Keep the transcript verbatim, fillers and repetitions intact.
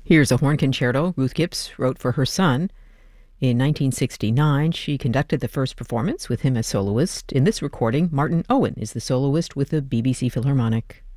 Here's a horn concerto Ruth Gipps wrote for her son. In nineteen sixty-nine, she conducted the first performance with him as soloist. In this recording, Martin Owen is the soloist with the B B C Philharmonic.